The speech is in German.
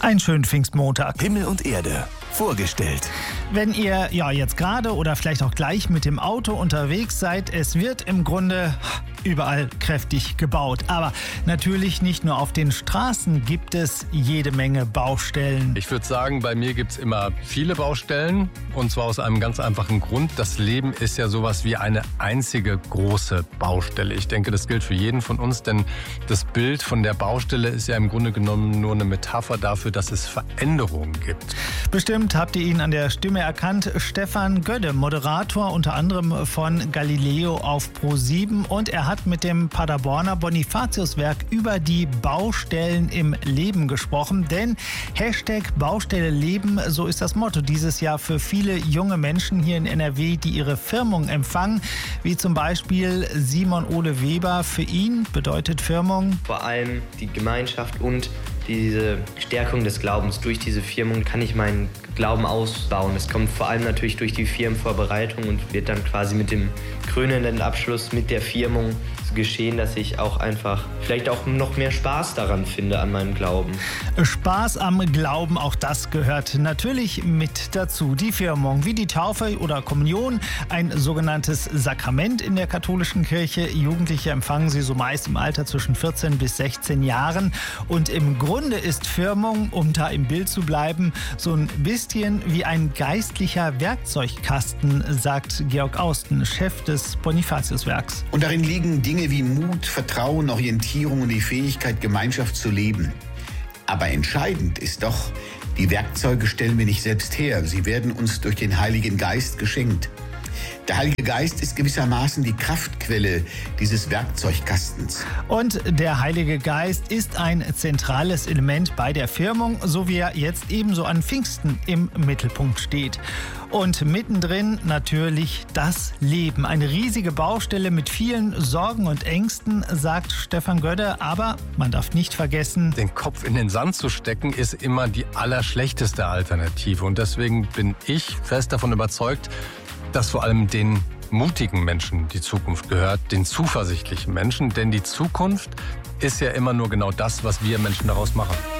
Einen schönen Pfingstmontag. Himmel und Erde. Vorgestellt. Wenn ihr jetzt gerade oder vielleicht auch gleich mit dem Auto unterwegs seid, es wird im Grunde überall kräftig gebaut. Aber natürlich nicht nur auf den Straßen gibt es jede Menge Baustellen. Ich würde sagen, bei mir gibt es immer viele Baustellen. Und zwar aus einem ganz einfachen Grund. Das Leben ist ja sowas wie eine einzige große Baustelle. Ich denke, das gilt für jeden von uns, denn das Bild von der Baustelle ist ja im Grunde genommen nur eine Metapher dafür, dass es Veränderungen gibt. Bestimmt habt ihr ihn an der Stimme erkannt. Stefan Gödde, Moderator unter anderem von Galileo auf Pro7. Und er hat mit dem Paderborner Bonifatiuswerk über die Baustellen im Leben gesprochen. Denn #Baustelle leben, so ist das Motto dieses Jahr für viele junge Menschen hier in NRW, die ihre Firmung empfangen. Wie zum Beispiel Simon Ole Weber. Für ihn bedeutet Firmung vor allem die Gemeinschaft und diese Stärkung des Glaubens. Durch diese Firmung kann ich meinen Glauben ausbauen. Das kommt vor allem natürlich durch die Firmenvorbereitung und wird dann quasi mit dem krönenden Abschluss mit der Firmung geschehen, dass ich auch einfach vielleicht auch noch mehr Spaß daran finde an meinem Glauben. Spaß am Glauben, auch das gehört natürlich mit dazu. Die Firmung, wie die Taufe oder Kommunion, ein sogenanntes Sakrament in der katholischen Kirche. Jugendliche empfangen sie so meist im Alter zwischen 14 bis 16 Jahren. Und im Grunde ist Firmung, um da im Bild zu bleiben, so ein bisschen wie ein geistlicher Werkzeugkasten, sagt Georg Austen, Chef des Bonifatiuswerks. Und darin liegen Dinge wie Mut, Vertrauen, Orientierung und die Fähigkeit, Gemeinschaft zu leben. Aber entscheidend ist doch, die Werkzeuge stellen wir nicht selbst her. Sie werden uns durch den Heiligen Geist geschenkt. Der Heilige Geist ist gewissermaßen die Kraftquelle dieses Werkzeugkastens. Und der Heilige Geist ist ein zentrales Element bei der Firmung, so wie er jetzt ebenso an Pfingsten im Mittelpunkt steht. Und mittendrin natürlich das Leben. Eine riesige Baustelle mit vielen Sorgen und Ängsten, sagt Stefan Gödde. Aber man darf nicht vergessen, Den Kopf in den Sand zu stecken, ist immer die allerschlechteste Alternative. Und deswegen bin ich fest davon überzeugt, dass vor allem den mutigen Menschen die Zukunft gehört, den zuversichtlichen Menschen. Denn die Zukunft ist ja immer nur genau das, was wir Menschen daraus machen.